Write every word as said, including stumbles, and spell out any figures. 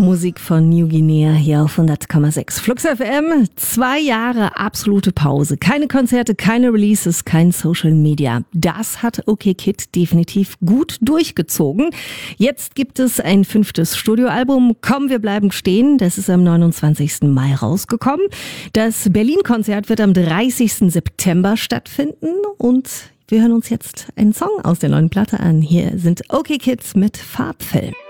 Musik von New Guinea hier auf hundert Komma sechs Flux F M. Zwei Jahre absolute Pause. Keine Konzerte, keine Releases, kein Social Media. Das hat OK Kid definitiv gut durchgezogen. Jetzt gibt es ein fünftes Studioalbum. Komm, wir bleiben stehen. Das ist am neunundzwanzigsten Mai rausgekommen. Das Berlin-Konzert wird am dreißigsten September stattfinden und wir hören uns jetzt einen Song aus der neuen Platte an. Hier sind OK Kids mit Farbfilm.